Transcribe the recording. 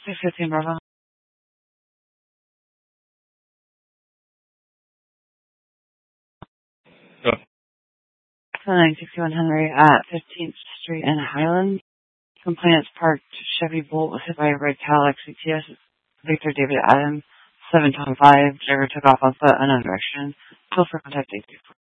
615 Bravo. 961 Henry at 15th Street in Highland. Complainants parked Chevy Bolt was hit by a red Cadillac CTS. Victor David Adams, 725. Driver took off on foot unknown direction. Still for contact 834.